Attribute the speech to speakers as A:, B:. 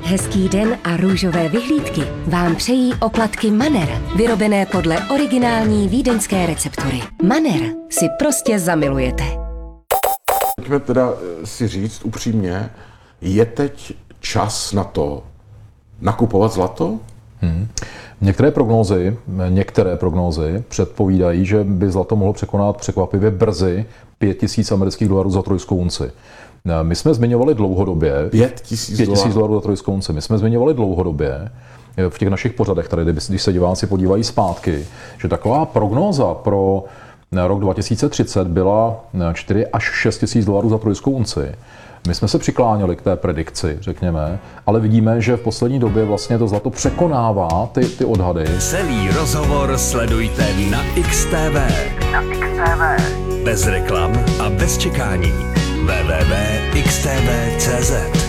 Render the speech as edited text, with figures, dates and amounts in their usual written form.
A: Hezký den a růžové vyhlídky vám přejí oplatky Manner, vyrobené podle originální vídeňské receptury. Manner si prostě zamilujete.
B: Pojďme teda si říct upřímně, je teď čas na to nakupovat zlato?
C: Některé prognózy předpovídají, že by zlato mohlo překonat překvapivě brzy $5,000 za trojskou unci. My jsme zmiňovali dlouhodobě $5,000 za trojskou unci. My jsme zmiňovali dlouhodobě v těch našich pořadech, tady, když se diváci podívají zpátky, že taková prognóza pro rok 2030 byla $4,000 až $6,000 za trojskou unci. My jsme se přikláněli k té predikci, řekněme, ale vidíme, že v poslední době vlastně to zlato překonává ty odhady.
D: Celý rozhovor sledujte na XTV. Bez reklam a bez čekání. www.xtv.cz